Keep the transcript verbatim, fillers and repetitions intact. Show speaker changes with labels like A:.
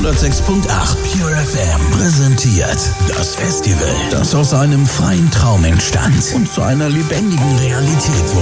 A: hundertsechs Komma acht Pure F M präsentiert das Festival, das aus einem freien Traum entstand und zu einer lebendigen Realität wurde.